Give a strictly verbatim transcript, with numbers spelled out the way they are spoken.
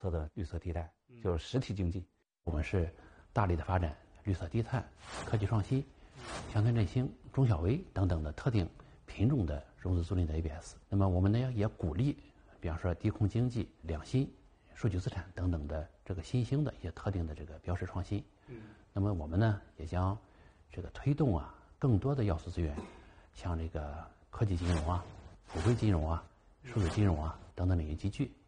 色的绿色地带，就是实体经济。我们是大力的发展绿色低碳、科技创新、乡村振兴、中小微等等的特定品种的融资租赁的 A B S。那么我们呢也鼓励，比方说低空经济、两新、数据资产等等的这个新兴的一些特定的这个标识创新。嗯。那么我们呢也将这个推动啊更多的要素资源，像这个科技金融啊、普惠金融啊、数字金融啊等等领域集聚。